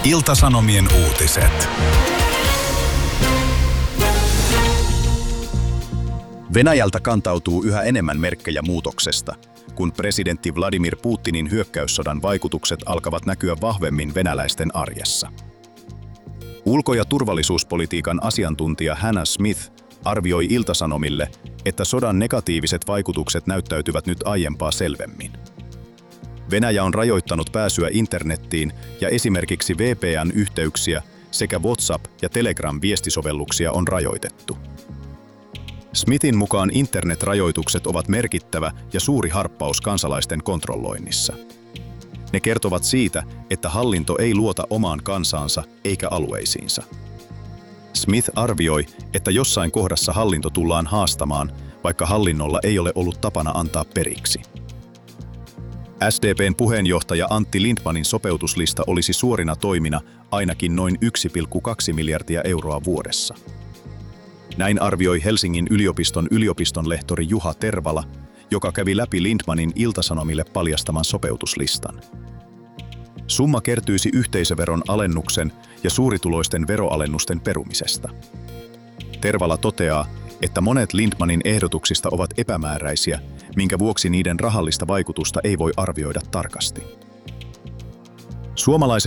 Ilta-Sanomien uutiset. Venäjältä kantautuu yhä enemmän merkkejä muutoksesta, kun presidentti Vladimir Putinin hyökkäyssodan vaikutukset alkavat näkyä vahvemmin venäläisten arjessa. Ulko- ja turvallisuuspolitiikan asiantuntija Hannah Smith arvioi Ilta-Sanomille, että sodan negatiiviset vaikutukset näyttäytyvät nyt aiempaa selvemmin. Venäjä on rajoittanut pääsyä internettiin ja esimerkiksi VPN-yhteyksiä sekä WhatsApp- ja Telegram-viestisovelluksia on rajoitettu. Smithin mukaan internetrajoitukset ovat merkittävä ja suuri harppaus kansalaisten kontrolloinnissa. Ne kertovat siitä, että hallinto ei luota omaan kansaansa eikä alueisiinsa. Smith arvioi, että jossain kohdassa hallinto tullaan haastamaan, vaikka hallinnolla ei ole ollut tapana antaa periksi. SDP:n puheenjohtaja Antti Lindtmanin sopeutuslista olisi suorina toimina ainakin noin 1,2 miljardia euroa vuodessa. Näin arvioi Helsingin yliopiston yliopistonlehtori Juha Tervala, joka kävi läpi Lindtmanin Ilta-Sanomille paljastaman sopeutuslistan. Summa kertyisi yhteisöveron alennuksen ja suurituloisten veroalennusten perumisesta. Tervala toteaa, että monet Lindtmanin ehdotuksista ovat epämääräisiä, minkä vuoksi niiden rahallista vaikutusta ei voi arvioida tarkasti. Suomalaisen